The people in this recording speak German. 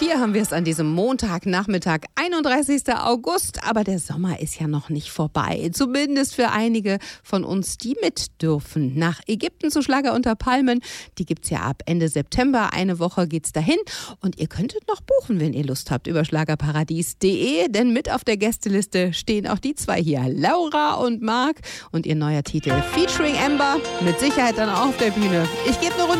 Hier haben wir es an diesem Montagnachmittag, 31. August. Aber der Sommer ist ja noch nicht vorbei. Zumindest für einige von uns, die mit dürfen. Nach Ägypten zu Schlager unter Palmen. Die gibt's ja ab Ende September. Eine Woche geht's dahin. Und ihr könntet noch buchen, wenn ihr Lust habt, über schlagerparadies.de. Denn mit auf der Gästeliste stehen auch die zwei hier, Laura und Marc. Und ihr neuer Titel Featuring Amber. Mit Sicherheit dann auch auf der Bühne. Ich gebe eine Runde